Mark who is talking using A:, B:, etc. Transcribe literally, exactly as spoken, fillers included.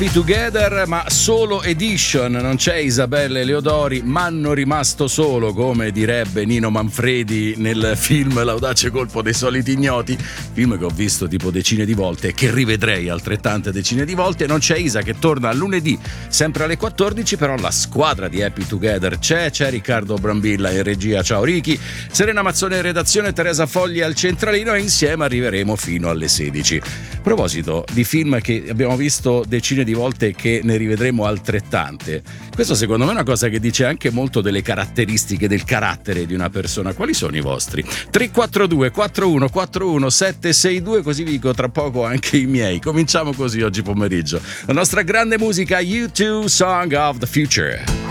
A: Happy Together, ma solo edition. Non c'è Isabella Leodori, m'hanno rimasto solo, come direbbe Nino Manfredi nel film L'audace colpo dei soliti ignoti, film che ho visto tipo decine di volte e che rivedrei altrettante decine di volte. Non c'è Isa, che torna a lunedì sempre alle quattordici, però la squadra di Happy Together c'è, c'è Riccardo Brambilla in regia, ciao Ricky, Serena Mazzone in redazione, Teresa Fogli al centralino, e insieme arriveremo fino alle sedici. A proposito di film che abbiamo visto decine di volte e che ne rivedremo altrettante, questo secondo me è una cosa che dice anche molto delle caratteristiche del carattere di una persona. Quali sono i vostri? tre quattro due quattro uno quattro uno sette sei due, così vi dico tra poco anche i miei. Cominciamo così oggi pomeriggio la nostra grande musica, U due Song of the Future.